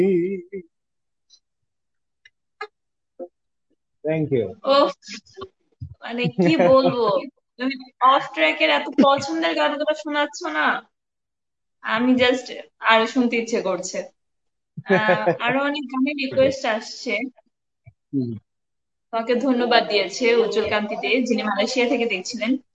Thank you. ও, মানে কি বলবো, তুমি অফ ট্র্যাকের এত পছন্দের গানগুলো শোনাচ্ছ না, আমি জাস্ট আর শুনতে ইচ্ছে করছে। আরো অনেক গানের রিকোয়েস্ট আসছে। তোমাকে ধন্যবাদ দিয়েছে উজ্জ্বল কান্তি দে, যিনি মালয়েশিয়া থেকে দেখছিলেন।